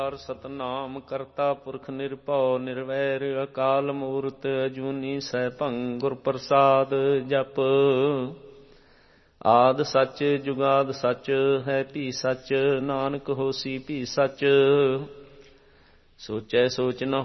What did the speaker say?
ਸਤਨਾਮ ਕਰਤਾ ਪੁਰਖ ਨਿਰਭਉ ਨਿਰਵੈਰ ਅਕਾਲ ਮੂਰਤ ਅਜੂਨੀ ਸੈਭੰ ਗੁਰ ਪ੍ਰਸਾਦ ਜਪ। ਆਦਿ ਸੱਚ ਜੁਗਾਦ ਸੱਚ ਹੈ ਭੀ ਸੱਚ, ਨਾਨਕ ਹੋਸੀ ਭੀ ਸੱਚ। ਸੋਚੈ ਸੋਚ ਨ